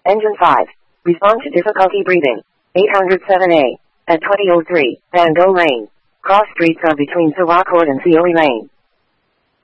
Engine 5. Respond to difficulty breathing. 807A. At 2003, Van Gogh Lane. Cross streets are between Sirah Court and Seory Lane.